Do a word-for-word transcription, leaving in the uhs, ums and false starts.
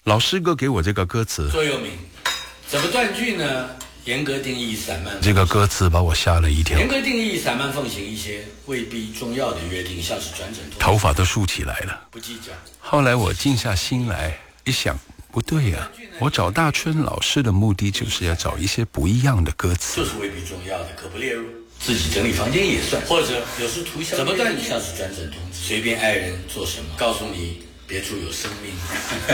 老师哥给我这个歌词， 座右铭，怎么断句呢？严格定义散漫， 这个歌词把我吓了一跳。 严格定义散漫奉行一些未必重要的约定，像是转诊通知， 头发都竖起来了。 不计较。 后来我静下心来一想，不对呀、啊，我找大春老师的目的就是要找一些不一样的歌词， 就是未必重要的，可不列入。自己整理房间也算，或者有时涂鸦。怎么断句像是转诊通知，随便爱人做什么，告诉你别处有生命。